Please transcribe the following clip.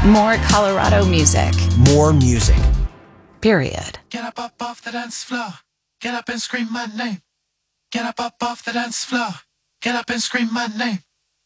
More Colorado music. More music. Period. Get up off the dance floor. Get up and scream my name. Get up off the dance floor. Get up and scream my name.